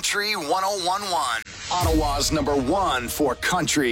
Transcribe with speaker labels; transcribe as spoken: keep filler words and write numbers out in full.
Speaker 1: Country ten eleven. Ottawa's number one for country.